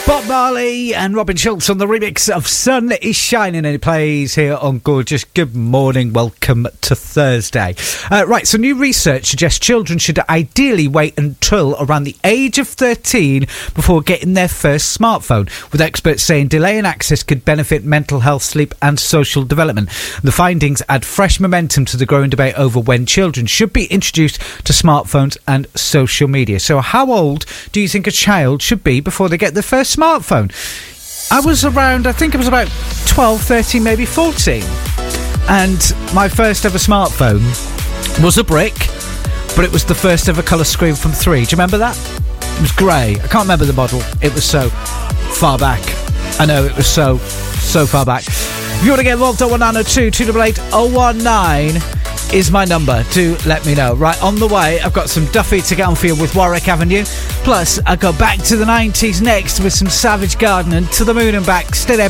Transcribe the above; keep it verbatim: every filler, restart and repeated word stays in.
Bob Marley and Robin Schulz on the remix of Sun is Shining, and it plays here on Gorgeous. Good morning, welcome to Thursday. Uh, right, so new research suggests children should ideally wait until around the age of thirteen before getting their first smartphone, with experts saying delay in access could benefit mental health, sleep and social development. The findings add fresh momentum to the growing debate over when children should be introduced to smartphones and social media. So how old do you think a child should be before they get their first smartphone? I was around, I think it was about twelve, thirteen, maybe fourteen. And my first ever smartphone was a brick, but it was the first ever colour screen from three. Do you remember that? It was grey. I can't remember the model. It was so far back. I know, it was so, so far back. If you want to get involved, oh one nine oh two, two eight eight, oh one nine is my number to let me know. Right, on the way, I've got some Duffy to get on for you with Warwick Avenue. Plus, I go back to the nineties next with some Savage Garden and To the Moon and Back. Stay there.